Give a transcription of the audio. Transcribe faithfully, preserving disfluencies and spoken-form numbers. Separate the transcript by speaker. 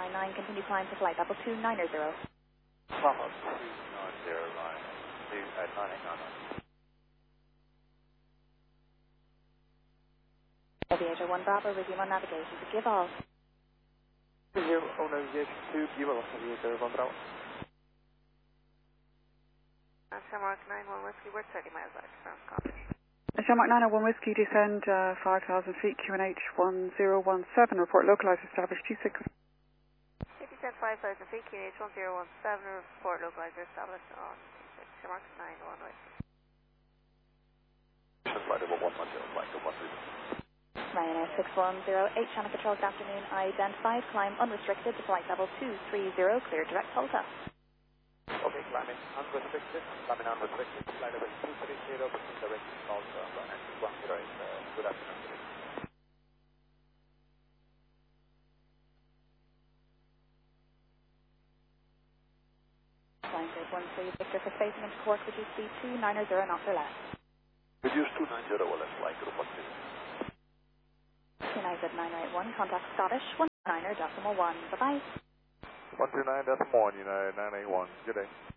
Speaker 1: nine nine, continue climb to flight level two nine zero.
Speaker 2: Papa two nine zero line two at nine eight nine nine.
Speaker 1: Aviator one Bravo, resume on navigation to give all.
Speaker 2: Zero on navigation two, give all. Aviator one Bravo.
Speaker 3: Uh, Shamrock nine one Whiskey, we're thirty miles out from copy.
Speaker 4: Shamrock nine one Whiskey, descend uh, five thousand feet, Q N H one zero one seven, report localized, established G six.
Speaker 3: Descend five thousand feet, Q N H one zero one seven, report localized, established on Shamrock nine one Whiskey.
Speaker 2: Flight level one one zero, flight level one three.
Speaker 1: Ryanair six one zero eight, Channel Control, good afternoon, identified, climb unrestricted to flight level two three zero, clear direct Tulsa.
Speaker 2: Okay, climbing unrestricted, climbing unrestricted, flight level two three zero, between direction Tulsa, Ryanair six one zero eight, uh, good afternoon.
Speaker 1: Flying grid one three, Victor for spacing into Cork, reduce speed two nine zero knots or less.
Speaker 2: Reduce two nine zero or less, flight group one two.
Speaker 1: United nine eight one, contact Scottish one niner decimal one, bye bye.
Speaker 2: one two nine decimal one, United nine eight one, good day.